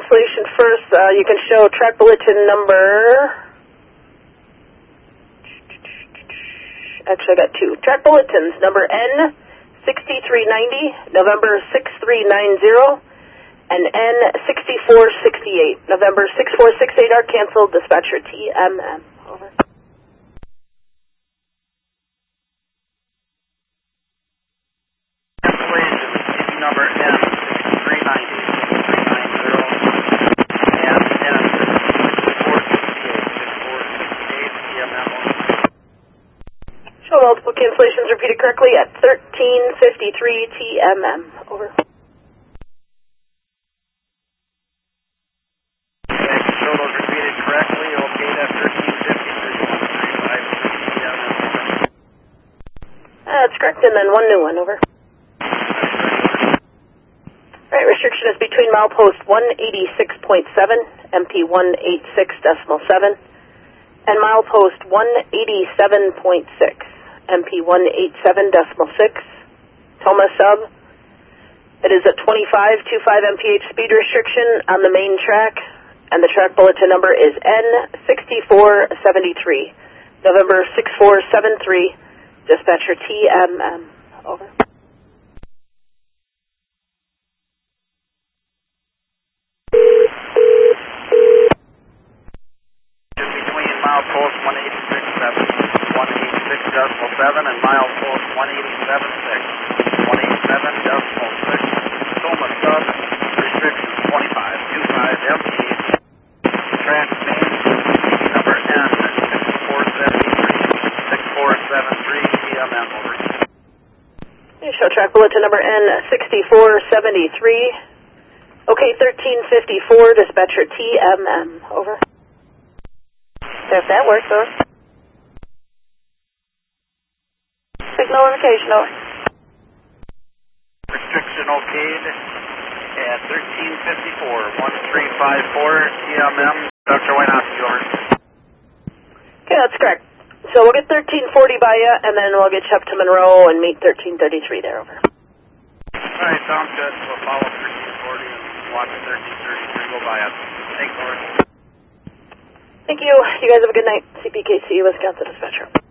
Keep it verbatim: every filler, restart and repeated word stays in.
cancellation first. Uh, you can show track bulletin number... Actually, I got two. Track bulletins, number N sixty-three ninety, November six three nine zero, and N sixty-four sixty-eight, November six four six eight are canceled. Dispatcher T M M. Over. Cancellation, number N sixty-three ninety, three nine zero, and N sixty-four sixty-eight, six four six eight, T M M. Show multiple cancellations repeated correctly at thirteen fifty-three T M M. Over. Show those repeated correctly. Okay, at thirteen fifty-three, one three five six T M M. That's correct, and then one new one. Over. Alright, restriction is between milepost one eighty-six point seven, M P one eighty-six decimal seven, and milepost one eighty-seven point six. M P one eighty-seven decimal six, Toma sub. It is a twenty-five twenty-five M P H speed restriction on the main track, and the track bulletin number is N sixty-four seventy-three, November six four seven three, dispatcher T M M. Over. Between milepost one eighty-six seven, one eighty-six decimal seven, and milepost one eighty-seven six, one eighty-seven decimal six, Toma sub, restriction twenty-five twenty-five M P, track name, number N sixty-four seventy-three, six four seven three T M M. Over. You show track bulletin number N sixty-four seventy-three. Okay, thirteen fifty-four, dispatcher T M M. Over. If that works, over. Signal notification, over. Restriction okayed at thirteen fifty-four, one three five four T M M. Doctor Wynowski, over. Okay, that's correct. So we'll get thirteen forty by you, and then we'll get you up to Monroe and meet thirteen thirty-three there. Over. All right, sounds good. We'll follow thirteen forty and watch thirteen thirty-three go by us. Thanks, Lord. Thank you. You guys have a good night. C P K C, Wisconsin Dispatcher.